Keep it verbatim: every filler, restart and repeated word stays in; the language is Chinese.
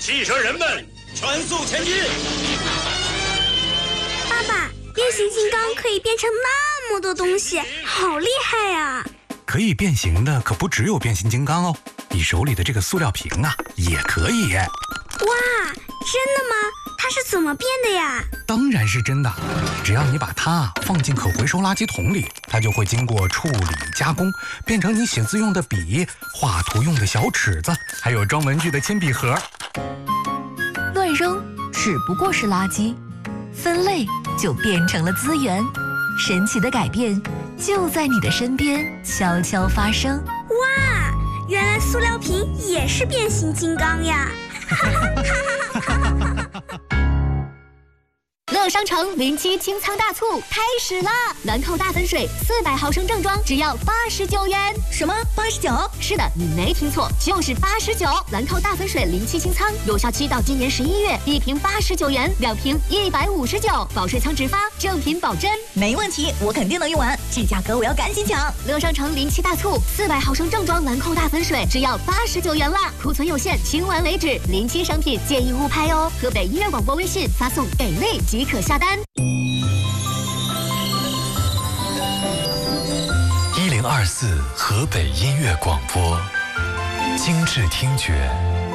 汽车人们全速前进！ 爸爸，变形金刚可以变成那么多东西，好厉害呀！ 可以变形的可不只有变形金刚哦，你手里的这个塑料瓶啊，也可以。 哇，真的吗？它是怎么变的呀？ 当然是真的，只要你把它放进可回收垃圾桶里，它就会经过处理加工，变成你写字用的笔、画图用的小尺子，还有装文具的铅笔盒。 乱扔只不过是垃圾，分类就变成了资源。神奇的改变就在你的身边悄悄发生。 哇，原来塑料瓶也是变形金刚呀！ 乐商城零七清仓大促开始啦！兰蔻大粉水四百毫升正装只要八十九元。 什么？八十九？ 是的，你没听错，就是八十九。兰蔻大粉水零七清仓有效期到今年十一月，一瓶八十九元，两瓶一百五十九，保税仓直发，正品保真。 没问题，我肯定能用完，这价格我要赶紧抢！ 乐商城零七大促，四百毫升正装兰蔻大粉水只要八十九元啦，库存有限，清完为止。零七商品建议勿拍哦。河北音乐广播微信发送给力即可下单。 一零二四河北音乐广播，精致听觉。